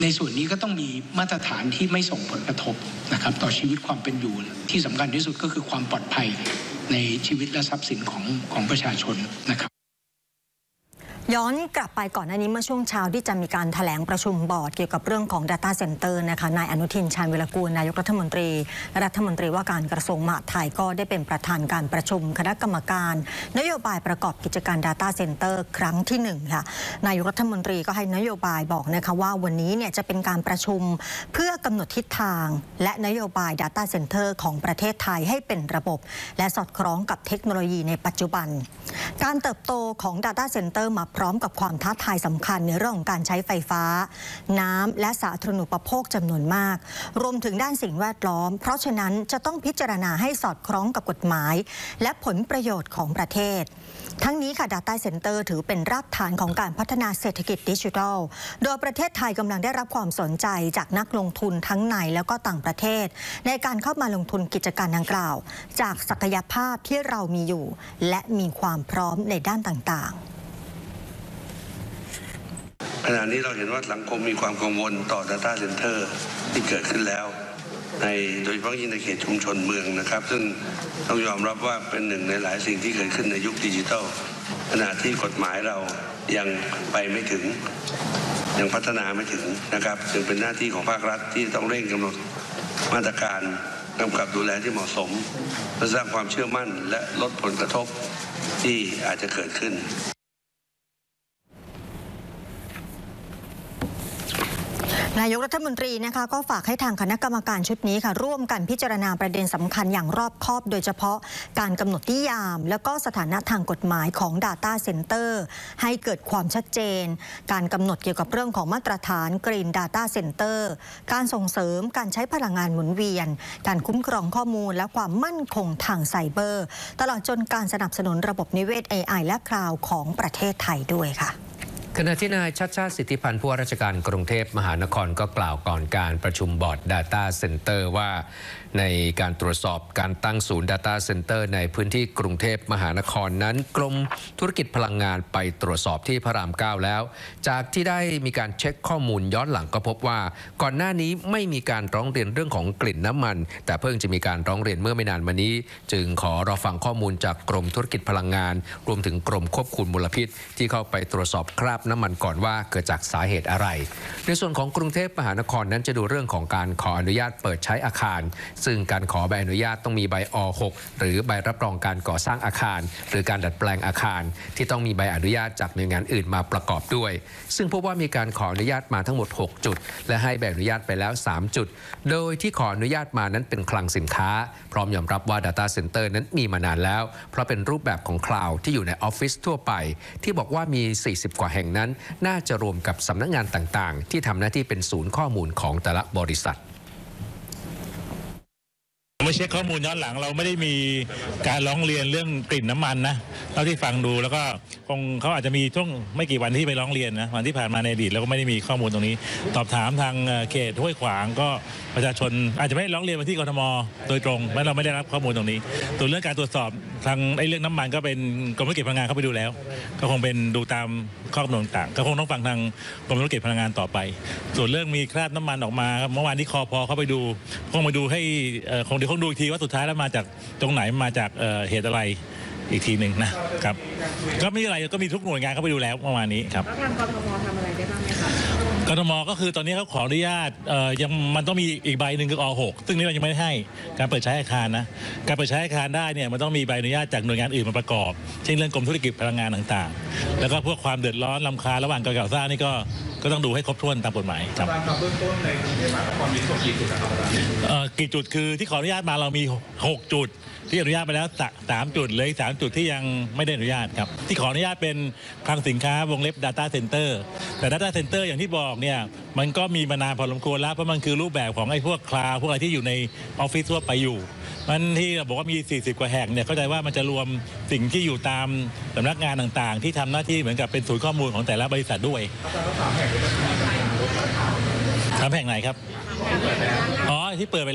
ในส่วนนี้ก็ต้องมีมาตรฐานที่ไม่ส่งผลกระทบนะครับต่อชีวิตความเป็นอยู่ที่สำคัญที่สุดก็คือความปลอดภัยในชีวิตและทรัพย์สินของประชาชนนะครับย้อนกลับไปก่อนหน้านี้เมื่อช่วงเช้าที่จะมีการแถลงประชุมบอร์ดเกี่ยวกับเรื่องของ Data Center นะคะนายอนุทินชาญวิรากูลนายกรัฐมนตรีและรัฐมนตรีว่าการกระทรวงมหาดไทยก็ได้เป็นประธานการประชุมคณะกรรมการนโยบายประกอบกิจการ Data Center ครั้งที่1ค่ะนายกรัฐมนตรีก็ให้นโยบายบอกนะคะว่าวันนี้เนี่ยจะเป็นการประชุมเพื่อกำหนดทิศทางและนโยบาย Data Center ของประเทศไทยให้เป็นระบบและสอดคล้องกับเทคโนโลยีในปัจจุบันการเติบโตของ Data Center มาพร้อมกับความท้าทายสำคัญในเรื่องของการใช้ไฟฟ้าน้ำและสาธารณูปโภคจำนวนมากรวมถึงด้านสิ่งแวดล้อมเพราะฉะนั้นจะต้องพิจารณาให้สอดคล้องกับกฎหมายและผลประโยชน์ของประเทศทั้งนี้ค่ะ Data Center ถือเป็นรากฐานของการพัฒนาเศรษฐกิจดิจิทัลโดยประเทศไทยกำลังได้รับความสนใจจากนักลงทุนทั้งในแล้วก็ต่างประเทศในการเข้ามาลงทุนกิจการดังกล่าวจากศักยภาพที่เรามีอยู่และมีความพร้อมในด้านต่างๆขณะนี้เราเห็นว่าสังคมมีความกังวลต่อ Data Center ที่เกิดขึ้นแล้วโดยเฉพาะยิ่งในเขตชุมชนเมืองนะครับซึ่งต้องยอมรับว่าเป็นหนึ่งในหลายสิ่งที่เกิดขึ้นในยุคดิจิทัลขณะที่กฎหมายเรายังไปไม่ถึงยังพัฒนาไม่ถึงนะครับจึงเป็นหน้าที่ของภาครัฐที่ต้องเร่งกำหนดมาตรการกำกับดูแลที่เหมาะสมเพื่อสร้างความเชื่อมั่นและลดผลกระทบที่อาจจะเกิดขึ้นนายกรัฐมนตรีนะคะก็ฝากให้ทางคณะกรรมการชุดนี้ค่ะร่วมกันพิจารณาประเด็นสำคัญอย่างรอบคอบโดยเฉพาะการกำหนดนิยามและก็สถานะทางกฎหมายของ Data Center ให้เกิดความชัดเจนการกำหนดเกี่ยวกับเรื่องของมาตรฐาน Green Data Center การส่งเสริมการใช้พลังงานหมุนเวียนการคุ้มครองข้อมูลและความมั่นคงทางไซเบอร์ตลอดจนการสนับสนุนระบบนิเวศ AI และคลาวด์ของประเทศไทยด้วยค่ะขณะที่นายชัชชาติสิทธิพันธ์ผู้ว่าราชการกรุงเทพมหานครก็กล่าวก่อนการประชุมบอร์ด Data Center ว่าในการตรวจสอบการตั้งศูนย์ Data Center ในพื้นที่กรุงเทพมหานครนั้นกรมธุรกิจพลังงานไปตรวจสอบที่พระราม 9 แล้วจากที่ได้มีการเช็คข้อมูลย้อนหลังก็พบว่าก่อนหน้านี้ไม่มีการร้องเรียนเรื่องของกลิ่นน้ำมันแต่เพิ่งจะมีการร้องเรียนเมื่อไม่นานมานี้จึงขอรอฟังข้อมูลจากกรมธุรกิจพลังงานรวมถึงกรมควบคุมมลพิษที่เข้าไปตรวจสอบคราบน้ำมันก่อนว่าเกิดจากสาเหตุอะไรในส่วนของกรุงเทพมหานครนั้นจะดูเรื่องของการขออนุญาตเปิดใช้อาคารซึ่งการขอใบอนุญาตต้องมีใบอ.6 หรือใบรับรองการก่อสร้างอาคารหรือการดัดแปลงอาคารที่ต้องมีใบอนุญาตจากหน่วยงานอื่นมาประกอบด้วยซึ่งพบว่ามีการขออนุญาตมาทั้งหมด6จุดและให้ใบอนุญาตไปแล้ว3จุดโดยที่ขออนุญาตมานั้นเป็นคลังสินค้าพร้อมยอมรับว่า Data Center นั้นมีมานานแล้วเพราะเป็นรูปแบบของคลาวด์ที่อยู่ในออฟฟิศทั่วไปที่บอกว่ามี40กว่าแห่งนั้นน่าจะรวมกับสำนักงานต่างๆที่ทำหน้าที่เป็นศูนย์ข้อมูลของแต่ละบริษัทไม่เช็คข้อมูลย้อนหลังเราไม่ได้มีการร้องเรียนเรื่องกลิ่นน้ำมันนะเท่าที่ฟังดูแล้วก็คงเขาอาจจะมีช่วงไม่กี่วันที่ไปร้องเรียนนะวันที่ผ่านมาในอดีตแล้วก็ไม่ได้มีข้อมูลตรงนี้สอบถามทางเขตห้วยขวางก็ประชาชนอาจจะไม่ได้ร้องเรียนมาที่กทมโดยตรงเพราะเราไม่ได้รับข้อมูลตรงนี้ตัวเรื่องการตรวจสอบทางเรื่องน้ำมันก็เป็นกรมธุรกิจพลังงานเข้าไปดูแล้วก็คงเป็นดูตามข้อกำหนดต่างก็คงต้องฟังทางกรมธุรกิจพลังงานต่อไปส่วนเรื่องมีคราบน้ำมันออกมาเมื่อวานที่คพเข้าไปดูคงไปดูให้คงดูอีกทีว่าสุดท้ายแล้วมาจากตรงไหนมาจากเหตุอะไรอีกทีหนึ่งนะครับก็ไม่มีอะไรก็มีทุกหน่วยงานเข้าไปดูแล้วเมื่อวานนี้ครับแล้วทางกทมทำอะไรได้บ้างไหมครับกทมก็คือตอนนี้เขาขออนุญาตยังมันต้องมีอีกใบหนึ่งคืออ.6 ซึ่งนี้เรายังไม่ได้ให้การเปิดใช้อาคารนะการเปิดใช้อาคารได้เนี่ยมันต้องมีใบอนุญาตจากหน่วยงานอื่นมาประกอบเช่นเรื่องกรมธุรกิจพลังงานต่างๆแล้วก็พวกความเดือดร้อนรำคาญระหว่างการก่อสร้างนี่ก็ต้องดูให้ครบถ้วนตามกฎหมายครับเบื้องต้นในกรุงเทพมหานครมีกี่จุดนะครับกี่จุดคือที่ขออนุญาตมาเรามี6จุดที่อนุญาตไปแล้ว3จุดเลย3จุดที่ยังไม่ได้อนุญาตครับที่ขออนุญาตเป็นคลังสินค้าวงเล็บ Data Center แต่ Data Center อย่างที่บอกเนี่ยมันก็มีมานานพอสมควรแล้วเพราะมันคือรูปแบบของไอ้พวกคลาวด์พวกอะไรที่อยู่ในออฟฟิศทั่วไปอยู่มันที่เราบอกว่ามี40กว่าแห่งเนี่ยเข้าใจว่ามันจะรวมสิ่งที่อยู่ตามสำนักงานต่างๆที่ทำหน้าที่เหมือนกับเป็นศูนย์ข้อมูลของแต่ละบริษัทด้วย3 แห่งไหนครับอ๋อที่เปิดไป